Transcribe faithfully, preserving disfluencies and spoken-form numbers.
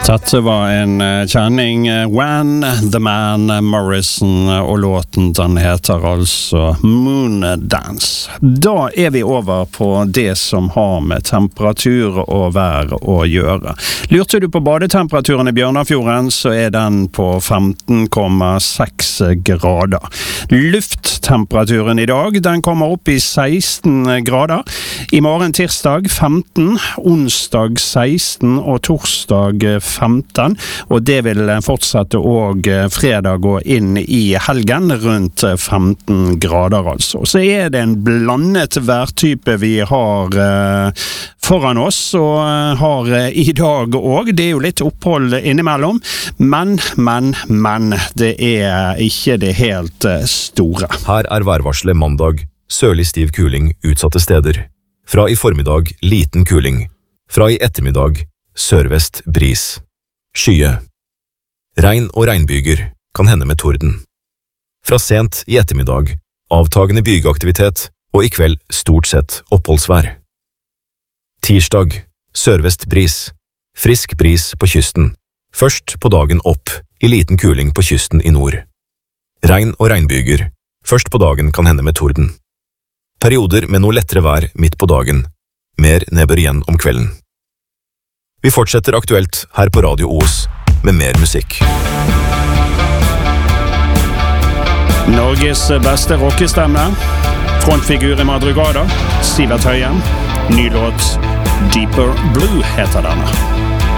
Dette var en kjenning, When the Man Morrison, og låten den heter altså Moondance. Da er vi over på det som har med temperatur og vær å gjøre. Lurte du på badetemperaturen i Bjørnafjorden, så er den på femten komma seks grader. Lufttemperaturen i dag, den kommer opp i seksten grader. I morgen tirsdag femten, onsdag seksten og torsdag femten, og det vil fortsette og fredag og inn i helgen rundt femten grader altså. Så er det en blandet værtype vi har eh, foran oss, og har i dag også. Det er jo litt opphold innimellom, men, men, men, det er ikke det helt store. Her er værvarselet mandag, sørlig stiv kuling utsatte steder. Fra i formiddag liten kuling. Fra i ettermiddag sørvest bris. Skye. Regn og regnbyger, kan hende med torden. Fra sent i ettermiddag, avtagende bygeaktivitet, og i kveld stort sett oppholdsvær. Tirsdag, sørvest bris. Frisk bris på kysten. Først på dagen opp, i liten kuling på kysten i nord. Regn og regnbyger. Først på dagen kan hende med torden. Perioder med noe lettere vær midt på dagen. Mer nedbør igjen om kvelden. Vi fortsetter aktuelt her på Radio Os med mer musikk. Norges beste rockestemme, frontfigur i Madrugada, Sivert Høyen, ny låt Deeper Blue heter denne.